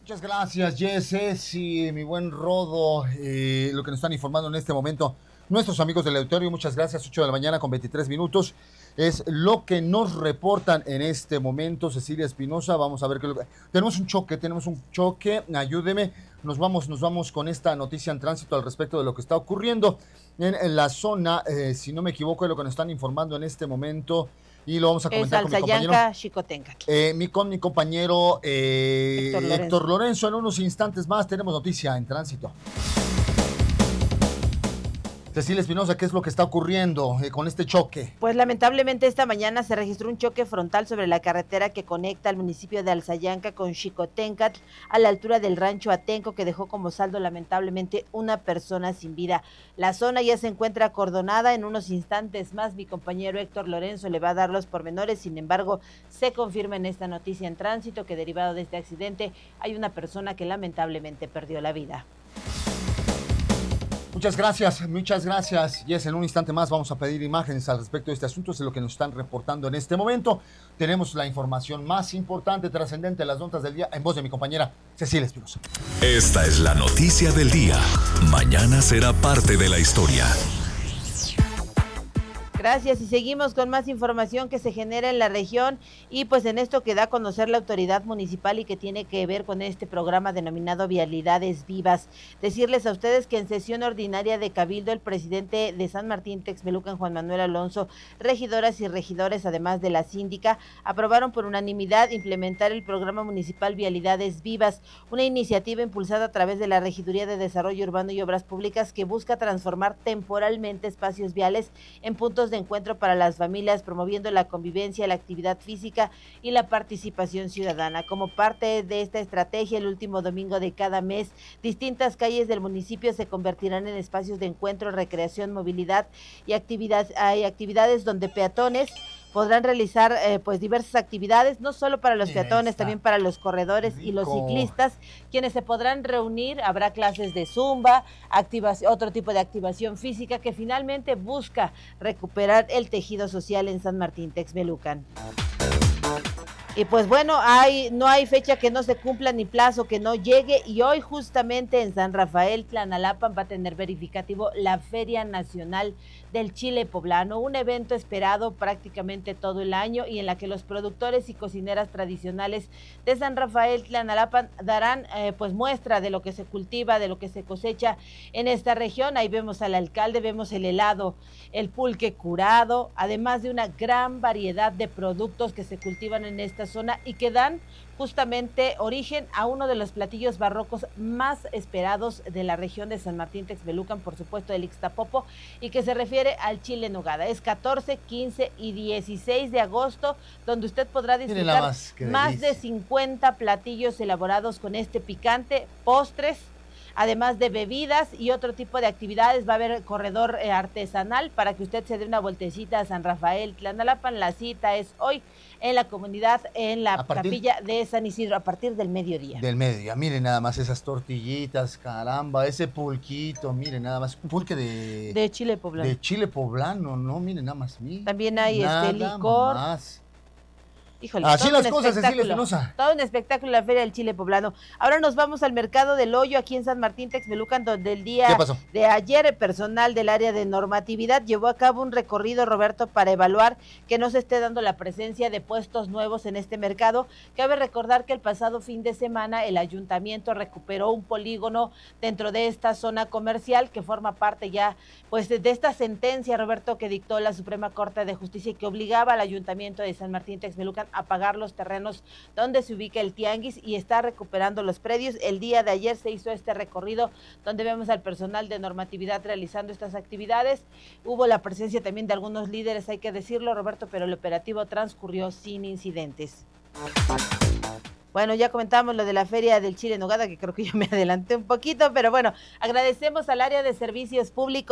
Muchas gracias, Jesse. Sí, mi buen Rodo, lo que nos están informando en este momento nuestros amigos del auditorio. Muchas gracias, 8 de la mañana con 23 minutos. Es lo que nos reportan en este momento, Cecilia Espinosa. Vamos a ver qué tenemos un choque, ayúdeme. Nos vamos con esta noticia en tránsito al respecto de lo que está ocurriendo en la zona, si no me equivoco, de lo que nos están informando en este momento. Y lo vamos a comentar con mi compañero Con mi compañero Héctor Lorenzo. En unos instantes más tenemos noticia en tránsito. Cecilia Espinosa, ¿qué es lo que está ocurriendo con este choque? Pues lamentablemente esta mañana se registró un choque frontal sobre la carretera que conecta al municipio de Alzayanca con Xicoténcatl a la altura del rancho Atenco, que dejó como saldo lamentablemente una persona sin vida. La zona ya se encuentra acordonada. En unos instantes más mi compañero Héctor Lorenzo le va a dar los pormenores. Sin embargo, se confirma en esta noticia en tránsito que derivado de este accidente hay una persona que lamentablemente perdió la vida. Muchas gracias. Yes, en un instante más vamos a pedir imágenes al respecto de este asunto, es lo que nos están reportando en este momento. Tenemos la información más importante, trascendente, las notas del día, en voz de mi compañera Cecilia Espinosa. Esta es la noticia del día. Mañana será parte de la historia. Gracias, y seguimos con más información que se genera en la región y pues en esto que da a conocer la autoridad municipal y que tiene que ver con este programa denominado Vialidades Vivas. Decirles a ustedes que en sesión ordinaria de Cabildo, el presidente de San Martín Texmelucan, Juan Manuel Alonso, regidoras y regidores, además de la síndica, aprobaron por unanimidad implementar el programa municipal Vialidades Vivas, una iniciativa impulsada a través de la Regiduría de Desarrollo Urbano y Obras Públicas que busca transformar temporalmente espacios viales en puntos de encuentro para las familias, promoviendo la convivencia, la actividad física y la participación ciudadana. Como parte de esta estrategia, el último domingo de cada mes, distintas calles del municipio se convertirán en espacios de encuentro, recreación, movilidad y hay actividades donde peatones podrán realizar pues diversas actividades, no solo para los peatones, también para los corredores y los ciclistas, quienes se podrán reunir. Habrá clases de zumba, otro tipo de activación física que finalmente busca recuperar el tejido social en San Martín Texmelucan. Y pues bueno, no hay fecha que no se cumpla ni plazo que no llegue, y hoy justamente en San Rafael Tlanalapan va a tener verificativo la Feria Nacional del Chile Poblano, un evento esperado prácticamente todo el año y en la que los productores y cocineras tradicionales de San Rafael Tlanalapan darán pues muestra de lo que se cultiva, de lo que se cosecha en esta región. Ahí vemos al alcalde, vemos el helado, el pulque curado, además de una gran variedad de productos que se cultivan en esta zona y que dan justamente origen a uno de los platillos barrocos más esperados de la región de San Martín Texmelucan, por supuesto del Ixtapopo, y que se refiere al chile en nogada. Es 14, 15 y 16 de agosto, donde usted podrá disfrutar más de 50 platillos elaborados con este picante, postres, además de bebidas y otro tipo de actividades. Va a haber corredor artesanal para que usted se dé una vueltecita a San Rafael Tlanalapan. La cita es hoy en la comunidad, en la capilla de San Isidro, a partir del mediodía. Miren nada más esas tortillitas, caramba, ese pulquito, miren nada más, un pulque de chile poblano. De chile poblano, no, miren nada más. También hay licor. Más. Híjole, así las cosas, Cecilia Espinosa. Todo un espectáculo la Feria del Chile Poblano. Ahora nos vamos al Mercado del Hoyo, aquí en San Martín Texmelucan, donde el día de ayer el personal del área de normatividad llevó a cabo un recorrido, Roberto, para evaluar que no se esté dando la presencia de puestos nuevos en este mercado. Cabe recordar que el pasado fin de semana el ayuntamiento recuperó un polígono dentro de esta zona comercial que forma parte ya pues de esta sentencia, Roberto, que dictó la Suprema Corte de Justicia y que obligaba al ayuntamiento de San Martín Texmelucan a pagar los terrenos donde se ubica el tianguis y está recuperando los predios. El día de ayer se hizo este recorrido donde vemos al personal de normatividad realizando estas actividades. Hubo la presencia también de algunos líderes, hay que decirlo, Roberto, pero el operativo transcurrió sin incidentes. Bueno, ya comentamos lo de la Feria del Chile en Nogada, que creo que yo me adelanté un poquito, pero bueno, agradecemos al área de servicios públicos